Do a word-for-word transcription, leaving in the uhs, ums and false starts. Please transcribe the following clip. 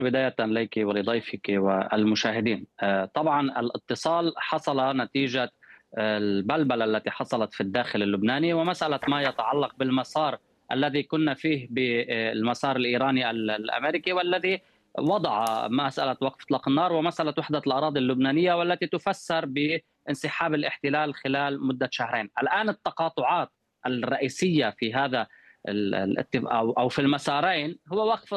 بداية ليكِ ولضيفِك والمشاهدين. آآ طبعًا الاتصال حصل نتيجة آآ البلبلة التي حصلت في الداخل اللبناني، ومسألة ما يتعلق بالمسار الذي كنا فيه بالمسار الإيراني ال الأمريكي، والذي وضع مسألة وقف إطلاق النار ومسألة وحدة الأراضي اللبنانية، والتي تُفسّر بانسحاب الاحتلال خلال مدة شهرين. الآن التقاطعات الرئيسية في هذا ال الات أو أو في المسارين هو وقف